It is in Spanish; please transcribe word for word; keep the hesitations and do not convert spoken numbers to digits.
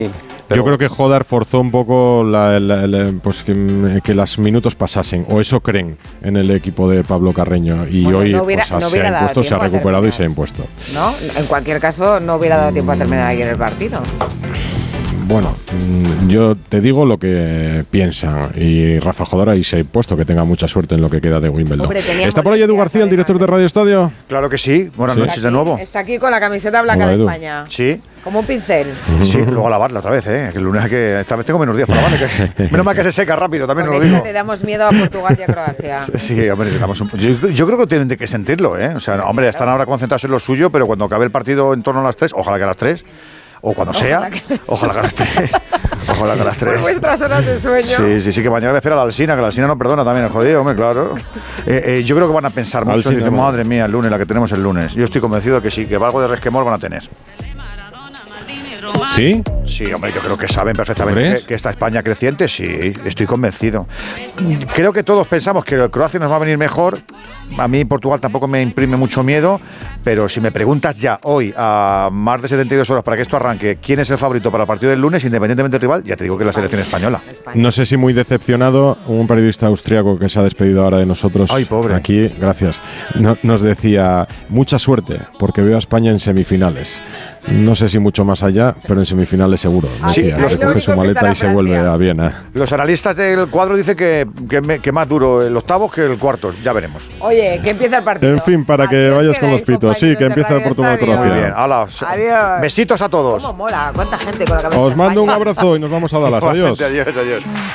Yo creo que Jodar forzó un poco la, la, la, pues que, que los minutos pasasen, o eso creen en el equipo de Pablo Carreño. Y bueno, hoy no hubiera, pues, no se ha impuesto, se ha recuperado y se ha impuesto. No, en cualquier caso no hubiera dado tiempo a terminar ayer el partido. Bueno, yo te digo lo que piensan, y Rafa Jodar ahí se ha impuesto, que tenga mucha suerte en lo que queda de Wimbledon. Hombre, ¿está por ahí Edu García, el director de Radio Estadio? Claro que sí, buenas ¿Sí? noches aquí, de nuevo. Está aquí con la camiseta blanca Hola, de España. Sí. Como un pincel. Sí, luego a lavarla otra vez, ¿eh? Que el lunes hay que... Esta vez tengo menos días para lavarla. Que, menos mal que se seca rápido, también os lo digo. Le damos miedo a Portugal y a Croacia. Sí, hombre, le damos un... yo, yo creo que tienen que sentirlo, ¿eh? O sea, no, hombre, están ahora concentrados en lo suyo, pero cuando acabe el partido en torno a las tres, ojalá que a las tres, o cuando ojalá sea, que ojalá que a las tres. Ojalá que a las tres. Por vuestras horas de sueño. Sí, sí, sí, que mañana me espera la Alsina, que la Alsina no perdona también, el jodido, hombre, claro. Eh, eh, yo creo que van a pensar mucho. Alsina, dicen, madre mía, el lunes, la que tenemos el lunes. Yo estoy convencido de que sí, que algo de resquemor van a tener. ¿Sí? Sí, hombre, yo creo que saben perfectamente que, que esta España creciente, sí, estoy convencido. Creo que todos pensamos que Croacia nos va a venir mejor. A mí Portugal tampoco me imprime mucho miedo, pero si me preguntas ya hoy, a más de setenta y dos horas para que esto arranque, quién es el favorito para el partido del lunes, independientemente del rival, ya te digo que es la selección española. No sé si muy decepcionado, un periodista austriaco que se ha despedido ahora de nosotros. Ay, pobre. Aquí, gracias. No, nos decía, mucha suerte, porque veo a España en semifinales. No sé si mucho más allá, pero en semifinales seguro. Sí, decía, los, recoge su maleta y se vuelve a Viena. Los analistas del cuadro dicen que, que, me, que más duro el octavo que el cuarto, ya veremos. Oye, que empieza el partido. En fin, para que vayas con los pitos. Sí, que empieza el Portugal-Croacia. Muy bien, hala. Adiós. Besitos a todos. ¿Cómo mola? ¿Cuánta gente con la cabeza? Os mando un abrazo y nos vamos a Dallas. Adiós. Adiós, adiós.